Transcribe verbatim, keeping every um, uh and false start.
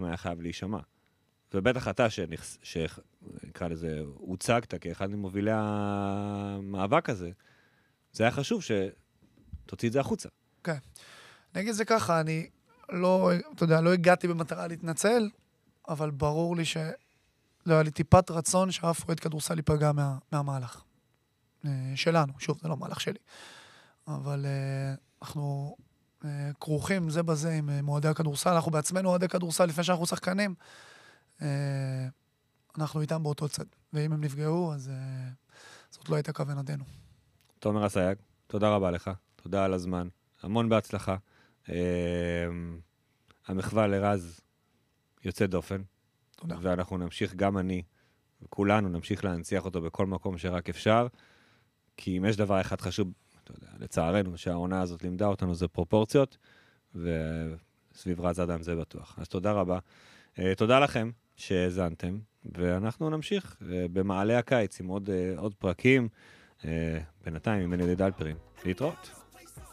היה חייב להישמע. ובטח אתה, שנכס, שנקרא לזה, הוצגת כאחד ממובילי המאבק הזה, זה היה חשוב שתוציא את זה החוצה. כן. אני אגיד זה ככה, אני לא, אתה יודע, לא הגעתי במטרה להתנצל, אבל ברור לי שלא היה לי טיפת רצון שאף אוהד כדורסל ייפגע מה, מהמהלך. שלנו, שוב, זה לא מהלך שלי. אבל אנחנו כרוכים זה בזה עם מועדי הכדורסל, אנחנו בעצמנו מועדי כדורסל לפני שאנחנו שחקנים, אנחנו איתם באותו צד. ואם הם נפגעו, אז זאת לא הייתה כוונתנו. תומר אסייג, תודה רבה לך, תודה על הזמן, המון בהצלחה. המחווה לרז יוצא דופן, תודה. ואנחנו נמשיך, גם אני, וכולנו נמשיך להנציח אותו בכל מקום שרק אפשר, כי אם יש דבר אחד חשוב, אתה יודע, לצערנו, שהעונה הזאת לימדה אותנו, זה פרופורציות, וסביב רז אדם זה בטוח. אז תודה רבה. תודה לכם שהזנתם, ואנחנו נמשיך במעלה הקיץ עם עוד, עוד פרקים, בינתיים עם מני דלפרין. להתראות.